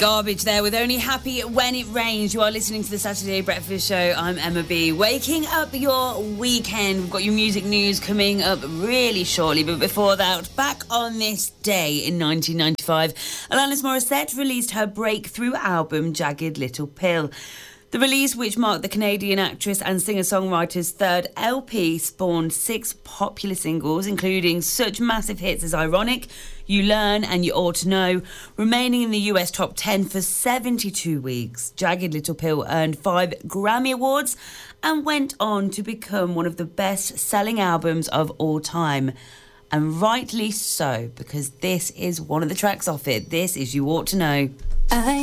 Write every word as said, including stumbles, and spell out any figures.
Garbage there with Only Happy When It Rains. You are listening to the Saturday Breakfast Show. I'm Emma B. Waking up your weekend. We've got your music news coming up really shortly. But before that, back on this day in nineteen ninety-five, Alanis Morissette released her breakthrough album, Jagged Little Pill. The release, which marked the Canadian actress and singer-songwriter's third L P, spawned six popular singles, including such massive hits as Ironic, You Learn and You Ought to Know, remaining in the U S top ten for seventy-two weeks. Jagged Little Pill earned five Grammy Awards and went on to become one of the best-selling albums of all time. And rightly so, because this is one of the tracks off it. This is You Ought to Know. I